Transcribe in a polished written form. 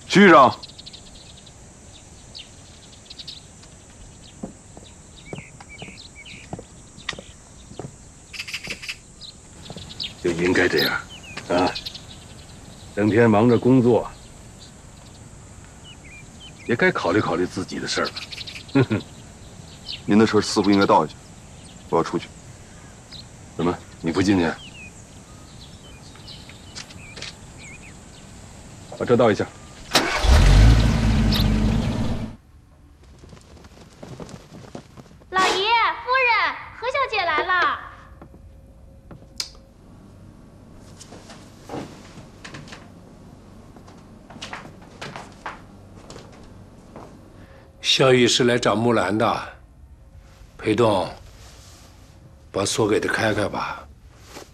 徐局长， 就应该这样，啊，整天忙着工作，也该考虑考虑自己的事儿了。哼哼， 您的车似乎应该倒一下，我要出去。 怎么你不进去？把车倒一下。 老爷、夫人，何小姐来了。 萧玉是来找木兰的。裴栋，把锁给他开开吧。